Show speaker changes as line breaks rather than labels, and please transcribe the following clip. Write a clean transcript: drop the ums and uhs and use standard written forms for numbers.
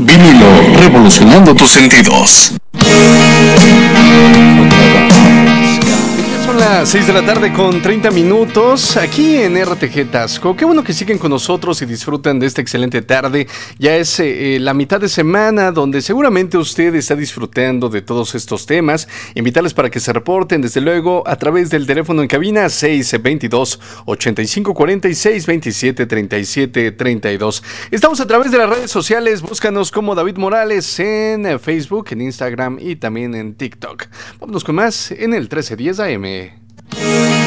Vinilo, revolucionando tus sentidos.
Son las 6 de la tarde con 30 minutos aquí en RTG Tasco. Qué bueno que siguen con nosotros y disfrutan de esta excelente tarde. Ya es la mitad de semana donde seguramente usted está disfrutando de todos estos temas. Invitarles para que se reporten desde luego a través del teléfono en cabina 622-8546 273732. Estamos a través de las redes sociales. Búscanos como David Morales en Facebook, en Instagram y también en TikTok. Vámonos con más en el 1310 AM.